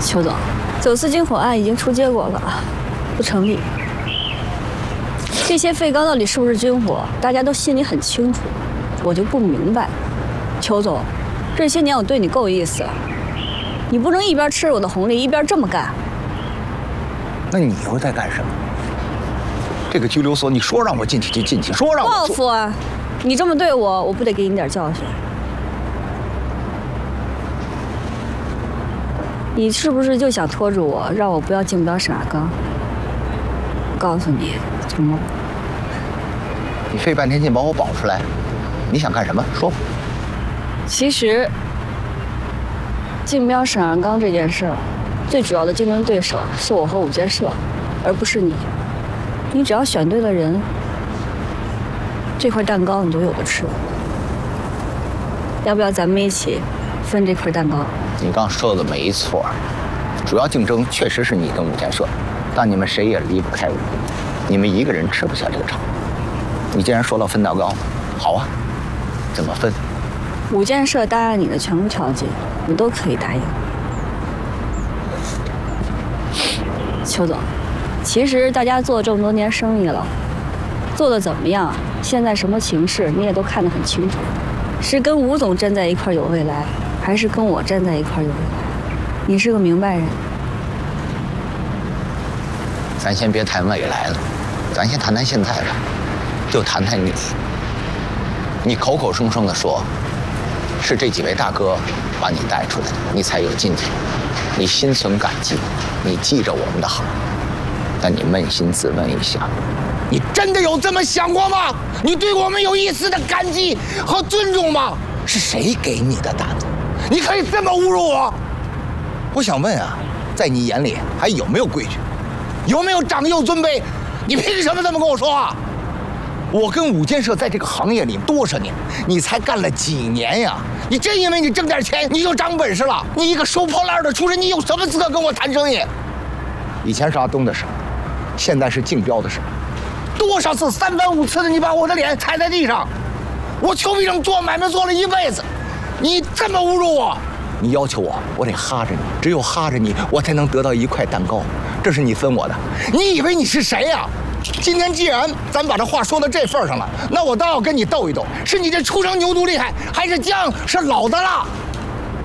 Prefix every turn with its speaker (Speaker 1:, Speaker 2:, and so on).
Speaker 1: 邱总，9次金火案已经出结果了，不成立。这些废钢到底是不是军火，大家都心里很清楚，我就不明白。邱总，这些年我对你够意思，你不能一边吃我的红利，一边这么干。
Speaker 2: 那你又在干什么？这个拘留所，你说让我进去就进去，说让我
Speaker 1: 报复啊！你这么对我，我不得给你点教训？你是不是就想拖住我，让我不要竞标沈二刚？告诉你，怎么？
Speaker 2: 你费半天劲把我保出来，你想干什么？说吧。
Speaker 1: 其实，竞标沈二刚这件事儿，最主要的竞争对手是我和5建社，而不是你。你只要选对了人，这块蛋糕你就有的吃。要不要咱们一起分这块蛋糕？
Speaker 2: 你刚说的没错，主要竞争确实是你跟5建社，但你们谁也离不开我，你们一个人吃不下这个场。你既然说到分蛋糕，好啊，怎么分
Speaker 1: ？5建社答应你的全部条件，我都可以答应。邱总，其实大家做这么多年生意了，做得怎么样，现在什么形势你也都看得很清楚，是跟吴总站在一块有未来，还是跟我站在一块有未来？你是个明白人。
Speaker 2: 咱先别谈未来了，咱先谈谈现在吧，就谈谈你。你口口声声地说，是这几位大哥把你带出来的，你才有今天。你心存感激，你记着我们的好，但你扪心自问一下，你真的有这么想过吗？你对我们有一丝的感激和尊重吗？是谁给你的胆子？你可以这么侮辱我？我想问啊，在你眼里还有没有规矩？有没有长幼尊卑？你凭什么这么跟我说话？我跟5建社在这个行业里多少年，你才干了几年呀？你真以为你挣点钱你就长本事了？你一个收破烂的出身，你有什么资格跟我谈生意？以前是阿东的事，现在是竞标的事，多少次3番5次的你把我的脸踩在地上，我邱必胜做买卖做了一辈子，你这么侮辱我，你要求我得哈着你，只有哈着你，我才能得到一块蛋糕，这是你分我的。你以为你是谁呀？今天既然咱把这话说到这份上了，那我倒要跟你斗一斗，是你这初生牛犊厉害，还是姜是老的辣？